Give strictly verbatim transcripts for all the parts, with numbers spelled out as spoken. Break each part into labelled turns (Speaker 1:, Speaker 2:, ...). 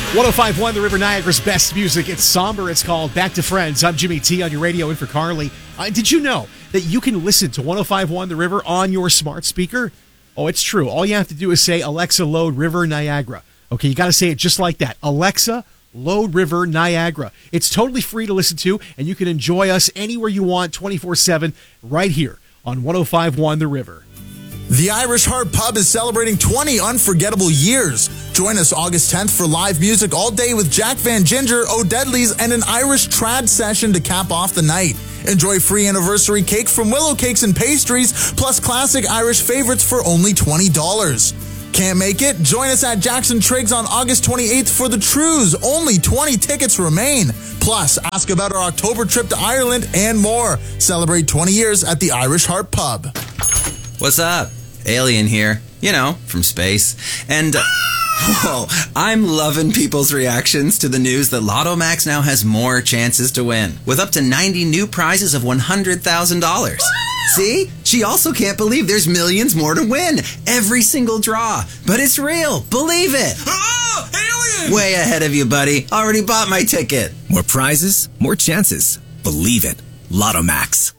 Speaker 1: one oh five point one The River, Niagara's best music. It's somber. It's called Back to Friends. I'm Jimmy T on your radio in for Carly. Uh, did you know that you can listen to one oh five point one The River on your smart speaker? Oh, it's true. All you have to do is say, Alexa, load River Niagara. Okay, you got to say it just like that. Alexa, load River Niagara. It's totally free to listen to, and you can enjoy us anywhere you want, twenty-four seven, right here on one oh five point one The River.
Speaker 2: The Irish Heart Pub is celebrating twenty unforgettable years. Join us August tenth for live music all day with Jack Van Ginger, O'Deadly's, and an Irish trad session to cap off the night. Enjoy free anniversary cake from Willow Cakes and Pastries, plus classic Irish favorites for only twenty dollars. Can't make it? Join us at Jackson Triggs on August twenty-eighth for the Trues. Only twenty tickets remain. Plus, ask about our October trip to Ireland and more. Celebrate twenty years at the Irish Heart Pub.
Speaker 3: What's up? Alien here, you know, from space. And, uh, whoa, I'm loving people's reactions to the news that Lotto Max now has more chances to win, with up to ninety new prizes of one hundred thousand dollars. See? She also can't believe there's millions more to win. Every single draw. But it's real. Believe it.
Speaker 4: Oh, alien!
Speaker 3: Way ahead of you, buddy. Already bought my ticket.
Speaker 4: More prizes, more chances. Believe it. Lotto Max.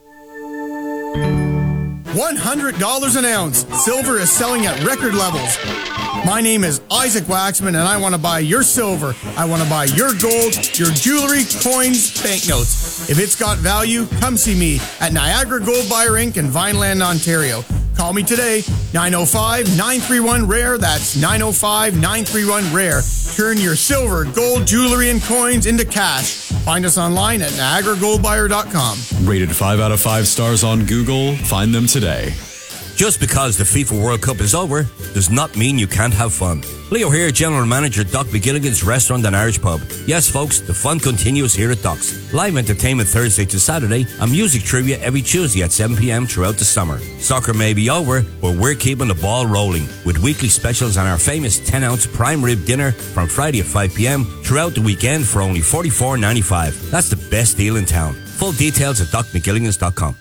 Speaker 5: one hundred dollars an ounce. Silver is selling at record levels. My name is Isaac Waxman, and I want to buy your silver. I want to buy your gold, your jewelry, coins, banknotes. If it's got value, come see me at Niagara Gold Buyer Incorporated in Vineland, Ontario. Call me today, nine oh five, nine three one, R A R E. That's nine oh five, nine three one, R A R E. Turn your silver, gold, jewelry, and coins into cash. Find us online at niagara gold buyer dot com.
Speaker 6: Rated five out of five stars on Google. Find them today.
Speaker 7: Just because the FIFA World Cup is over does not mean you can't have fun. Leo here, General Manager Doc McGilligan's Restaurant and Irish Pub. Yes, folks, the fun continues here at Doc's. Live entertainment Thursday to Saturday and music trivia every Tuesday at seven p.m. throughout the summer. Soccer may be over, but we're keeping the ball rolling with weekly specials on our famous ten-ounce prime rib dinner from Friday at five p.m. throughout the weekend for only forty-four ninety-five. That's the best deal in town. Full details at doc mcgilligans dot com.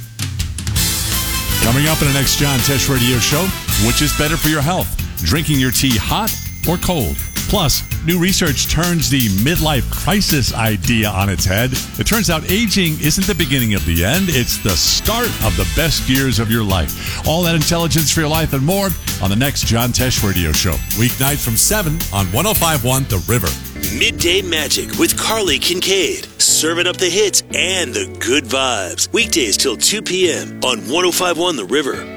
Speaker 8: Coming up in the next John Tesh Radio Show, which is better for your health, drinking your tea hot or cold? Plus, new research turns the midlife crisis idea on its head. It turns out aging isn't the beginning of the end, it's the start of the best years of your life. All that intelligence for your life and more on the next John Tesh Radio Show. Weeknight from seven on one oh five point one The River.
Speaker 9: Midday Magic with Carly Kincaid. Serving up the hits and the good vibes. Weekdays till two p.m. on one oh five point one The River.